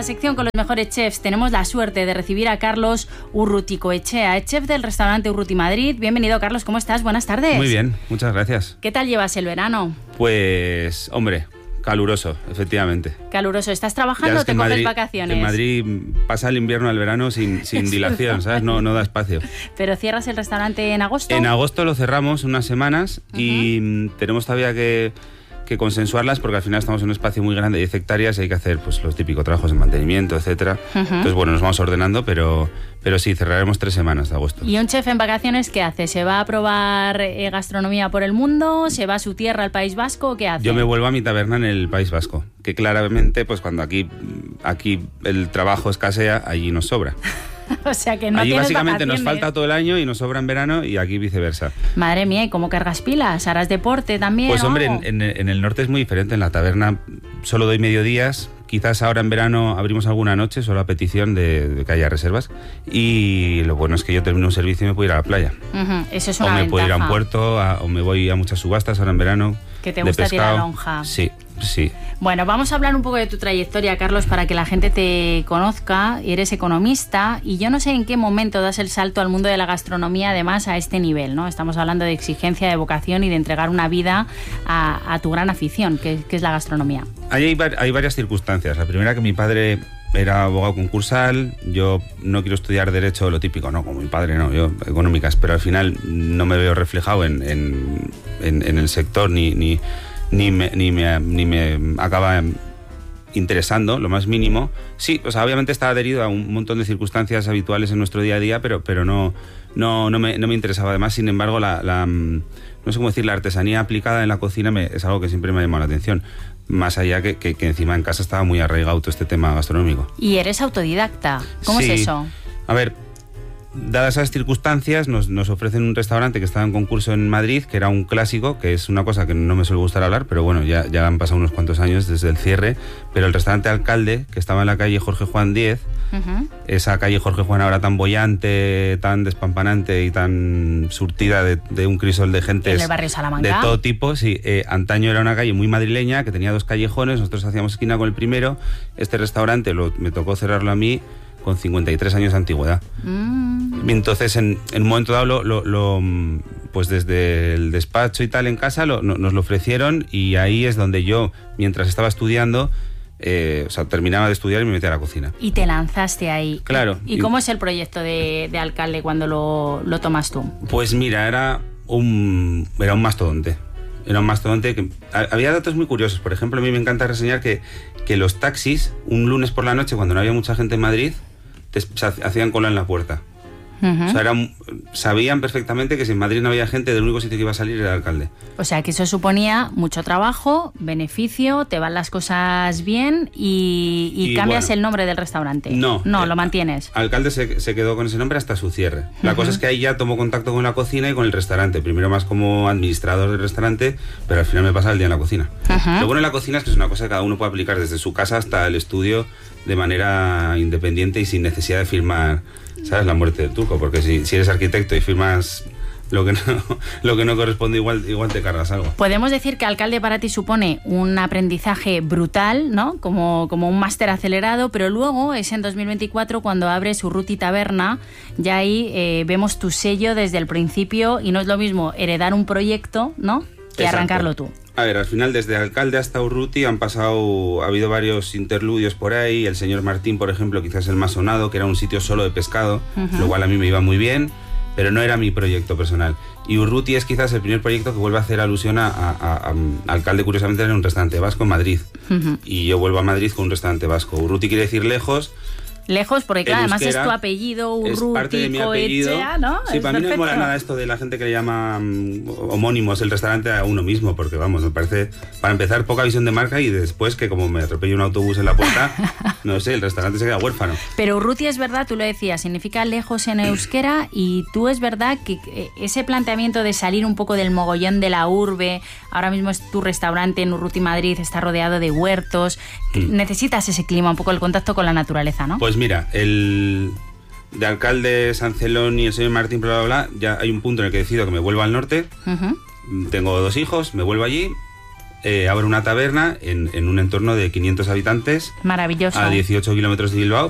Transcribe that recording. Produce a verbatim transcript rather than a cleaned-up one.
nuestra sección con los mejores chefs tenemos la suerte de recibir a Carlos Urruticoechea, chef del restaurante Urruti Madrid. Bienvenido, Carlos, ¿cómo estás? Buenas tardes. Muy bien, muchas gracias. ¿Qué tal llevas el verano? Pues, hombre, caluroso, efectivamente. Caluroso. ¿Estás trabajando o te coges Madrid, vacaciones? En Madrid pasa el invierno al verano sin, sin dilación, ¿sabes? No, no da espacio. ¿Pero cierras el restaurante en agosto? En agosto lo cerramos unas semanas uh-huh. y tenemos todavía que... que consensuarlas porque al final estamos en un espacio muy grande de diez hectáreas y hay que hacer pues los típicos trabajos de mantenimiento, etcétera. Uh-huh. Entonces, bueno, nos vamos ordenando, pero, pero sí, cerraremos tres semanas de agosto. ¿Y un chef en vacaciones qué hace? ¿Se va a probar eh, gastronomía por el mundo? ¿Se va a su tierra, al País Vasco? ¿Qué hace? Yo me vuelvo a mi taberna en el País Vasco, que claramente, pues cuando aquí, aquí el trabajo escasea, allí nos sobra. O sea que no allí tienes básicamente vacaciones. Nos falta todo el año y nos sobra en verano y aquí viceversa. Madre mía, ¿y cómo cargas pilas? ¿Harás deporte también? Pues hombre, en, en, en el norte es muy diferente. En la taberna solo doy mediodías. Quizás ahora en verano abrimos alguna noche, solo a petición de, de que haya reservas. Y lo bueno es que yo termino un servicio y me puedo ir a la playa. Uh-huh. Eso es una O me ventaja. puedo ir a un puerto, a, o me voy a muchas subastas ahora en verano. Que te gusta tirar lonja. Sí, sí. Bueno, vamos a hablar un poco de tu trayectoria, Carlos, para que la gente te conozca. Eres economista y yo no sé en qué momento das el salto al mundo de la gastronomía, además a este nivel, ¿no? Estamos hablando de exigencia, de vocación y de entregar una vida a, a tu gran afición, que, que es la gastronomía. Ahí hay, hay varias circunstancias. La primera, que mi padre era abogado concursal. Yo no quiero estudiar derecho, lo típico, no, como mi padre, no, yo económicas, pero al final no me veo reflejado en, en, en, en el sector ni, ni, ni, me, ni, me, ni me acaba interesando, lo más mínimo. Sí, o sea, obviamente está adherido a un montón de circunstancias habituales en nuestro día a día, pero, pero no, no, no, me, no me interesaba. Además, sin embargo, la, la, no sé cómo decir, la artesanía aplicada en la cocina me, es algo que siempre me ha llamado la atención. Más allá que, que, que encima en casa estaba muy arraigado todo este tema gastronómico. ¿Y eres autodidacta? ¿Cómo sí. es eso? A ver, dadas esas circunstancias, nos, nos ofrecen un restaurante que estaba en concurso en Madrid, que era un clásico, que es una cosa que no me suele gustar hablar, pero bueno, ya, ya han pasado unos cuantos años desde el cierre, pero el restaurante Alcalde, que estaba en la calle Jorge Juan diez, uh-huh. esa calle Jorge Juan ahora tan bollante, tan despampanante y tan surtida de, de un crisol de gentes en el barrio Salamanca, de todo tipo, sí. Eh, antaño era una calle muy madrileña, que tenía dos callejones, nosotros hacíamos esquina con el primero. Este restaurante lo, me tocó cerrarlo a mí con cincuenta y tres años de antigüedad. Mm. Entonces, en, en un momento dado, lo, lo, lo, pues desde el despacho y tal en casa, lo, no, nos lo ofrecieron y ahí es donde yo, mientras estaba estudiando, eh, o sea, terminaba de estudiar y me metí a la cocina. Y te lanzaste ahí. Claro. ¿Y, y cómo es el proyecto de, de Alcalde cuando lo, lo tomas tú? Pues mira, era un, era un mastodonte. Era un mastodonte que... Había datos muy curiosos. Por ejemplo, a mí me encanta reseñar que, que los taxis, un lunes por la noche, cuando no había mucha gente en Madrid, te, se hacían cola en la puerta. Uh-huh. O sea, eran, sabían perfectamente que si en Madrid no había gente, del único sitio que iba a salir era el Alcalde. O sea, que eso suponía mucho trabajo, beneficio, te van las cosas bien y, y, y cambias bueno, el nombre del restaurante. No. No, eh, lo mantienes. Alcalde se, se quedó con ese nombre hasta su cierre. La uh-huh. cosa es que ahí ya tomó contacto con la cocina y con el restaurante. Primero más como administrador del restaurante, pero al final me pasa el día en la cocina. Uh-huh. Lo bueno en la cocina es que es una cosa que cada uno puede aplicar desde su casa hasta el estudio de manera independiente y sin necesidad de firmar, ¿sabes?, la muerte del turco, porque si, si eres arquitecto y firmas lo que no, lo que no corresponde, igual, igual te cargas algo. Podemos decir que Alcalde para ti supone un aprendizaje brutal, ¿no? Como, como un máster acelerado, pero luego es en dos mil veinticuatro cuando abres Urruti Taberna, ya ahí eh, vemos tu sello desde el principio y no es lo mismo heredar un proyecto, ¿no?, que Exacto. arrancarlo tú. A ver, al final desde Alcalde hasta Urruti han pasado, ha habido varios interludios por ahí. El señor Martín, por ejemplo, quizás el más sonado, que era un sitio solo de pescado, uh-huh. lo cual a mí me iba muy bien, pero no era mi proyecto personal. Y Urruti es quizás el primer proyecto que vuelve a hacer alusión a, a, a, a Alcalde, curiosamente, era un restaurante vasco en Madrid. Uh-huh. Y yo vuelvo a Madrid con un restaurante vasco. Urruti quiere decir lejos. Lejos, porque claro, además es tu apellido, Urruticoechea, ¿no? Sí, es para mí perfecto. no me mola nada esto de la gente que le llama um, homónimos el restaurante a uno mismo, porque vamos, me parece, para empezar, poca visión de marca y después que como me atropelle un autobús en la puerta, no sé, el restaurante se queda huérfano. Pero Urruti es verdad, tú lo decías, significa lejos en euskera y tú es verdad que ese planteamiento de salir un poco del mogollón de la urbe, ahora mismo es tu restaurante en Urruti Madrid, está rodeado de huertos, mm. necesitas ese clima, un poco el contacto con la naturaleza, ¿no? Pues mira, el de Alcalde, San Celón y el señor Martín, bla, bla, bla, ya hay un punto en el que decido que me vuelvo al norte. Uh-huh. Tengo dos hijos, me vuelvo allí eh, abre una taberna en, en un entorno de quinientos habitantes. Maravilloso. A dieciocho kilómetros de Bilbao,